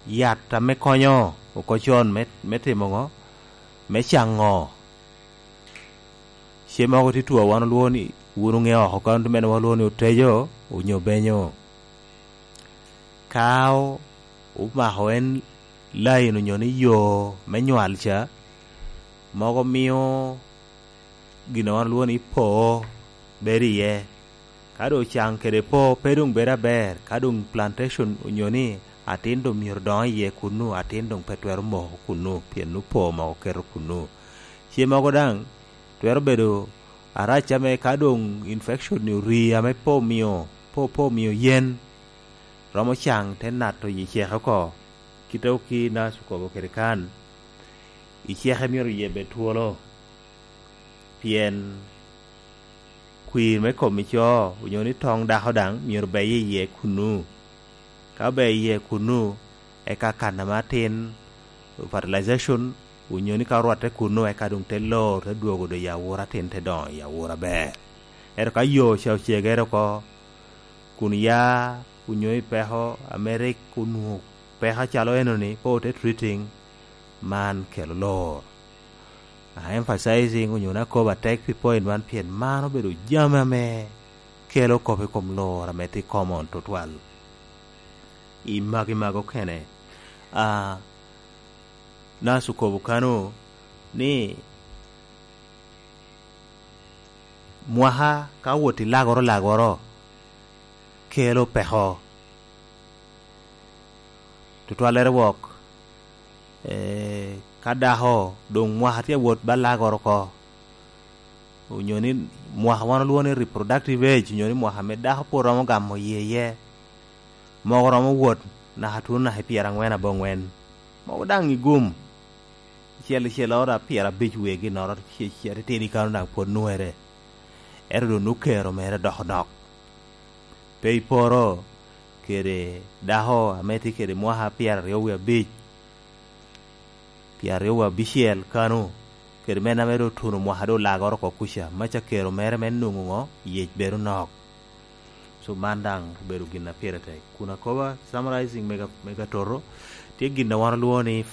yath ame konyo okochon me timo ng'o me chang'o chiemo ko tituo wan luo ni wuru ng'eo oko kan men waluo ni utejo unyo benyo kao umaho en lain unyo ni yo menywal cha mogo miyo gino wan luo ni po beriye kado chang kede po pedung bera ber kadung plantation unyo ni atindo miyor don ye kunu atindo petwer mo kunu pienu po mo ker kunu chiemo ko dang twero bedo aracha me kadung infection ni ria me po miyo yen romo chang tenat to yiche ko kitauki na suko kerekan iche miyo ye betuolo pien queen me komicho unyoni tong da hodang miyo be ye kunu ka be ye kunu e ka kana matin fertilization unyoni ka rote kunu e ka dung telo te duogo do ya wora ten te don ya wora be ka yo chao chegero ko kun ya unyoi peho amerik kunu peha chalo enoni po te treating man kelo lor emphasizing unyona ko ba take people in one pien mano bedo jama me kelo kope kom lor ameti common total imago kene na suko bukano ni mwaha ka woti lagoro kelo peho tutwalere wok kadaho dong mwaha tia wot balagoro ko unyoni mwaha wana luone reproductive age unyoni mwaha medaho po romo gamo yeye mogo romo wot na hatuna he piera ngwena bongwen mogo dang igum chiel ora piera bich wegi noro chiere tini kanu dang po nuere do nukero mere dohdok pei poro kere daho ameti kere mwaha piera rewa bich piera rewa bichiel kanu kere mena medo tunu mwaha do lagoro ko kusha macha kero mere men nungo yech beru nok so mandang beru gina piera te kuna koba summarizing mega toro tie gina wana luo ni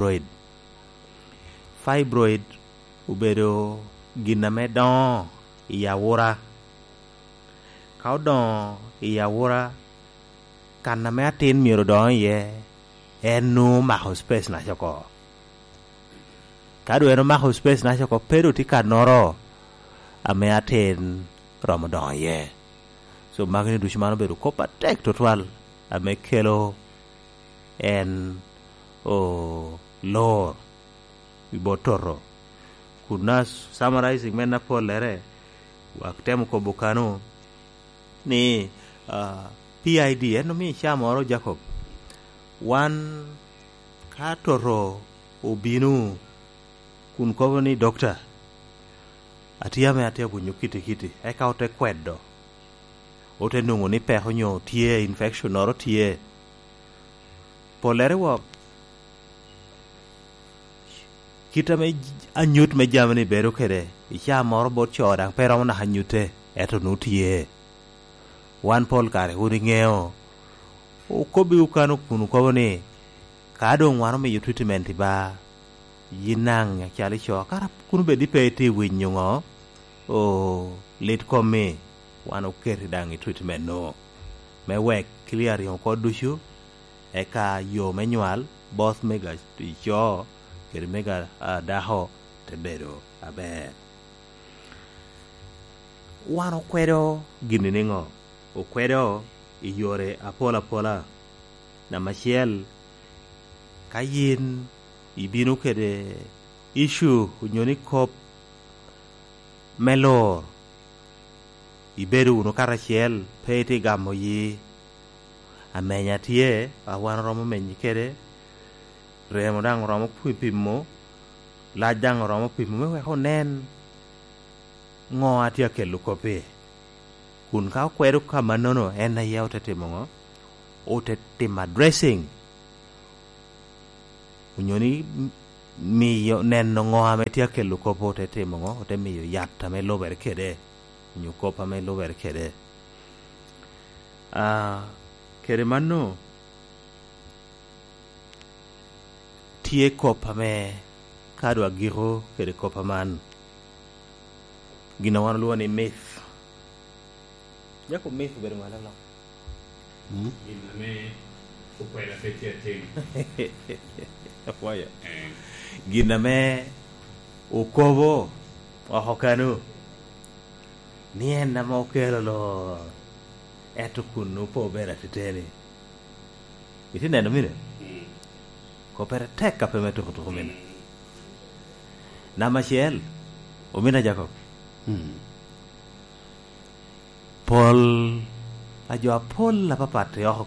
fibroid ubedo gina medon iyawura kau don iyawura kana me atin miro don ye enu maho space na choko kadu enu maho space na choko pero tika noro ame atin ramadan ye so magni dushmano bedo kopa tek total ame kelo en lor ibotoro kunas summarizing mena polere waktemu ko bukano ni PID eno mi chamoro Jacob wan katoro obinu kun ko ni doctor atia kunyo kiti eka ote kwedo ote nungu ni peho nyo tie infection oro tie polere wo kita me anyut me jamni beru kere icha moro bot choda pero na hanyute eto nutie wan pol kare uri ngeo o kobi ukano kunu ko ni kadong wano me treatment ba yinang chali cho kara kunu be dipeti winyungo o lit komme wano keri dangi treatment no me wek clear yo ko dushu eka yo manual both mega cho keri mega daho tebero abe wano kwedo gini ningo o kwedo iyore apola na machiel kayin ibinu kede issue unyoni kop melor ibedu no karachiel pete gamo yi amenya tie awan romo menyi kede remo dang romo pipimo lajang romo pipimo we honen ngo atia kelu kope kun ka kweru kama nono ena yao tetimo o tetima dressing unyoni miyo neno ngo ametia kelu kopo tetimo o te miyo yatta me lober kede nyukopa me lober kede kede manno tie kopa me kadwa giro kede kopa man gino wan luwo ni myth jako myth bedo malalo gino me ukwela fetia ting waya gino me ukobo ohokanu ni en nama okelo lo eto kunu po bera titeni iti neno mire kopere tek kape me tukutuku mina nama chiel umina Jacob pol ajo apol la papat yo